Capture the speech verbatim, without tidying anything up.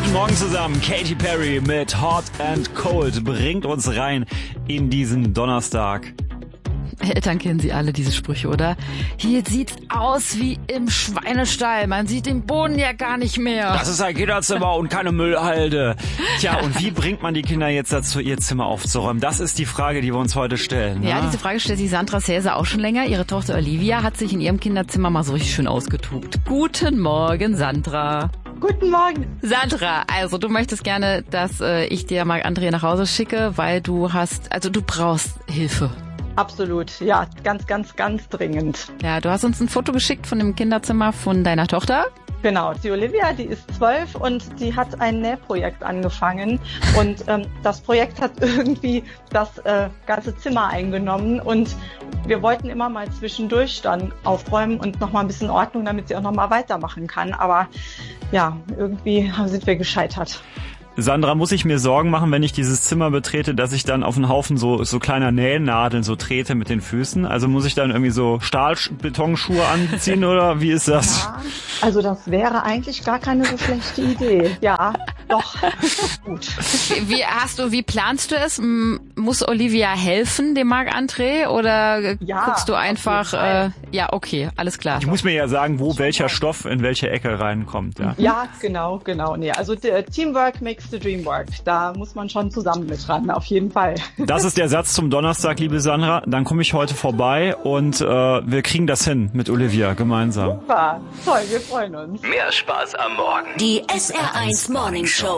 Guten Morgen zusammen. Katy Perry mit Hot and Cold bringt uns rein in diesen Donnerstag. Eltern kennen Sie alle diese Sprüche, oder? Hier sieht's aus wie im Schweinestall. Man sieht den Boden ja gar nicht mehr. Das ist ein Kinderzimmer und keine Müllhalde. Tja, und wie bringt man die Kinder jetzt dazu, ihr Zimmer aufzuräumen? Das ist die Frage, die wir uns heute stellen. Ne? Ja, diese Frage stellt sich Sandra Cäsar auch schon länger. Ihre Tochter Olivia hat sich in ihrem Kinderzimmer mal so richtig schön ausgetobt. Guten Morgen, Sandra. Guten Morgen. Sandra, also du möchtest gerne, dass äh, ich dir mal André nach Hause schicke, weil du hast, also du brauchst Hilfe. Absolut, ja, ganz, ganz, ganz dringend. Ja, du hast uns ein Foto geschickt von dem Kinderzimmer von deiner Tochter. Genau, die Olivia, die ist zwölf und die hat ein Nähprojekt angefangen und ähm, das Projekt hat irgendwie das äh, ganze Zimmer eingenommen und wir wollten immer mal zwischendurch dann aufräumen und nochmal ein bisschen Ordnung, damit sie auch nochmal weitermachen kann, aber ja, irgendwie sind wir gescheitert. Sandra, muss ich mir Sorgen machen, wenn ich dieses Zimmer betrete, dass ich dann auf einen Haufen so so kleiner Nähnadeln so trete mit den Füßen? Also muss ich dann irgendwie so Stahlbetonschuhe anziehen oder wie ist das? Ja, also das wäre eigentlich gar keine so schlechte Idee. Ja, doch. Gut. Wie hast du, wie planst du es? M- Muss Olivia helfen, dem Marc-André, oder Ja, guckst du auf einfach, jeden Fall. äh, ja, okay, alles klar. Ich muss mir ja sagen, wo welcher Stoff in welche Ecke reinkommt. Ja. Ja, genau, genau. Nee, also der Teamwork makes the dream work. Da muss man schon zusammen mit ran, auf jeden Fall. Das ist der Satz zum Donnerstag, liebe Sandra. Dann komme ich heute vorbei und äh, wir kriegen das hin mit Olivia gemeinsam. Super, toll, wir freuen uns. Mehr Spaß am Morgen. Die S R eins Morning Show.